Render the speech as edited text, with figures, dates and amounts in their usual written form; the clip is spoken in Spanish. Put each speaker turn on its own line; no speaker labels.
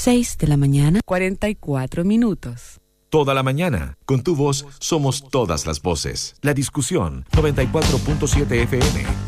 6 de la mañana, 44 minutos.
Toda la mañana. Con tu voz somos todas las voces. La discusión 94.7 FM.